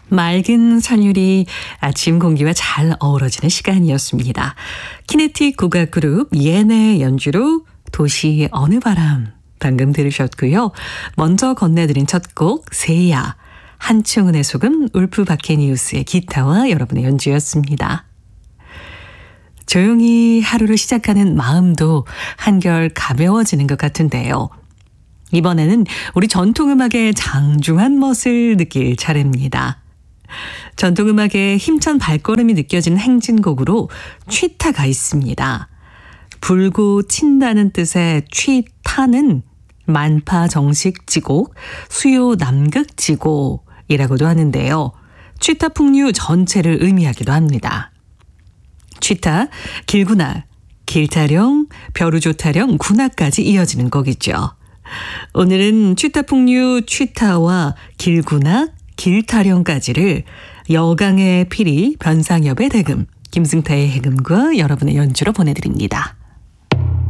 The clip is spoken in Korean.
맑은 선율이 아침 공기와 잘 어우러지는 시간이었습니다. 키네틱 국악 그룹 예네 연주로 도시 어느 바람 방금 들으셨고요. 먼저 건네드린 첫 곡 세야, 한충은의 소금, 울프 바케니우스의 기타와 여러분의 연주였습니다. 조용히 하루를 시작하는 마음도 한결 가벼워지는 것 같은데요. 이번에는 우리 전통음악의 장중한 멋을 느낄 차례입니다. 전통음악의 힘찬 발걸음이 느껴지는 행진곡으로 취타가 있습니다. 불고 친다는 뜻의 취타는 만파 정식 지곡, 수요 남극 지곡이라고도 하는데요. 취타 풍류 전체를 의미하기도 합니다. 취타, 길군악, 길타령, 벼루조타령, 군악까지 이어지는 곡이죠. 오늘은 취타 풍류 취타와 길군악, 길타령까지를 여강의 피리, 변상엽의 대금, 김승타의 해금과 여러분의 연주로 보내드립니다.